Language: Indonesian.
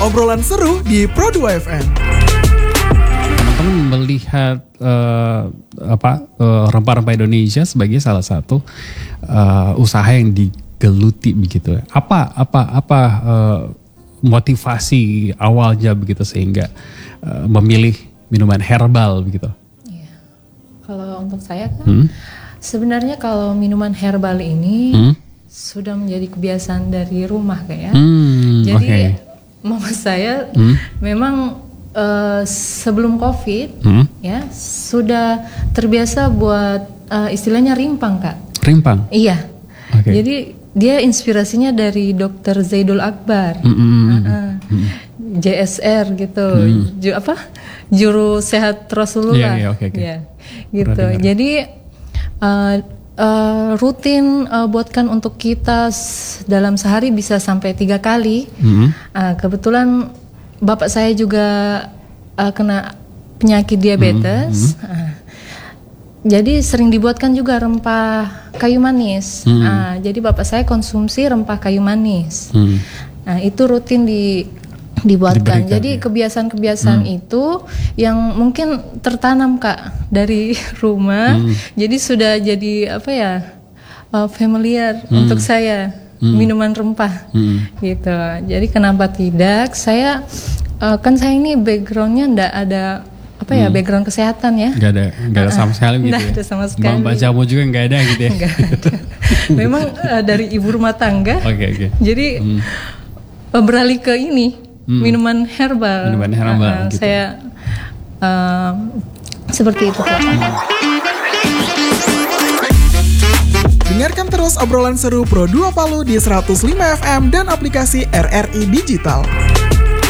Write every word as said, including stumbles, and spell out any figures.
obrolan seru di Pro dua F M. Teman-teman melihat uh, apa uh, rempah-rempah Indonesia sebagai salah satu uh, usaha yang digeluti begitu. Apa apa apa uh, motivasi awalnya begitu sehingga uh, memilih minuman herbal begitu? Iya. Kalau untuk saya kan Hmm? sebenarnya kalau minuman herbal ini Hmm? sudah menjadi kebiasaan dari rumah kayak. Hmm, Jadi okay. mama saya Hmm? memang uh, sebelum COVID Hmm? ya sudah terbiasa buat uh, istilahnya rimpang Kak. Rimpang. Iya. Okay. Jadi dia inspirasinya dari Dokter Zaidul Akbar, Mm, mm, mm, uh-uh. mm. J S R gitu, Mm. Ju, apa juru sehat Rasulullah, Iya, iya, oke, oke. ya, gitu. Pernah dengar. Jadi uh, uh, rutin uh, buatkan untuk kita s- dalam sehari bisa sampai tiga kali. Mm. Uh, kebetulan bapak saya juga uh, kena penyakit diabetes. Uh, Jadi sering dibuatkan juga rempah kayu manis. Hmm. Ah, jadi bapak saya konsumsi rempah kayu manis. Hmm. Nah itu rutin di dibuatkan. Diberikan, Jadi ya. kebiasaan-kebiasaan itu yang mungkin tertanam Kak dari rumah. Hmm. Jadi sudah jadi apa ya uh, familiar Hmm. untuk saya Hmm. minuman rempah Hmm. gitu. Jadi kenapa tidak? Saya uh, kan saya ini backgroundnya ndak ada apa ya Hmm. background kesehatan ya. Gak ada, gak ada sama sekali gitu Nggak ya. ada sama sekali. Bang jamu juga gak ada gitu ya. Nggak ada. Memang uh, dari ibu rumah tangga. Oke oke. Jadi Hmm. uh, beralih ke ini Hmm. minuman herbal. Minuman herbal, Uh, gitu. Saya uh, seperti itu Kak. Dengarkan terus obrolan seru Pro dua Palu di seratus lima F M dan aplikasi R R I Digital.